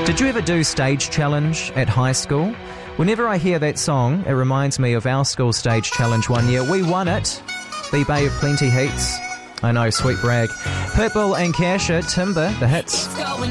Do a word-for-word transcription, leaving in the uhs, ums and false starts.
Did you ever do Stage Challenge at high school? Whenever I hear that song, it reminds me of our school Stage Challenge one year. We won it. The Bay of Plenty Heats. I know, sweet brag. Pitbull and Kesha, Timber, the hits.